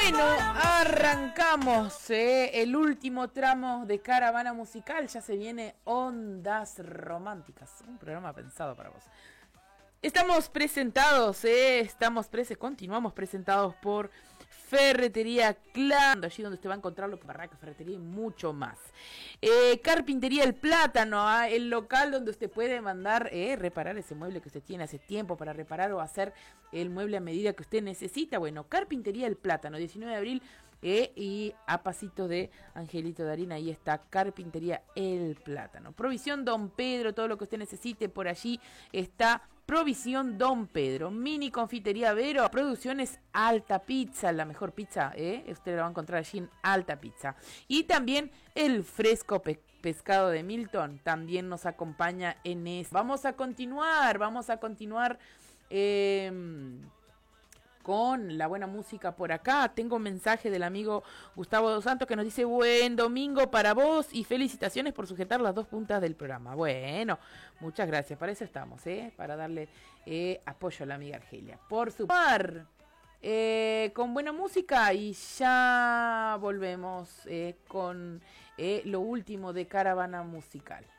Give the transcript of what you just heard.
Bueno, arrancamos el último tramo de Caravana Musical. Ya se viene Ondas Románticas, un programa pensado para vos. Estamos presentados, continuamos presentados por Ferretería Clan, allí donde usted va a encontrar lo que barraca, ferretería y mucho más. Carpintería El Plátano, el local donde usted puede mandar reparar ese mueble que usted tiene hace tiempo para reparar o hacer el mueble a medida que usted necesita. Bueno, Carpintería El Plátano, 19 de abril y a pasito de Angelito Darín, ahí está Carpintería El Plátano. Provisión Don Pedro, todo lo que usted necesite por allí está Provisión Don Pedro. Mini Confitería Vero, Producciones Alta Pizza, la mejor pizza, usted la va a encontrar allí en Alta Pizza. Y también el fresco pescado de Milton también nos acompaña en eso. Vamos a continuar con la buena música por acá. Tengo un mensaje del amigo Gustavo Dos Santos que nos dice: buen domingo para vos y felicitaciones por sujetar las dos puntas del programa. Bueno, muchas gracias, para eso estamos, para darle apoyo a la amiga Argelia. Por su parte, con buena música y ya volvemos con lo último de Caravana Musical.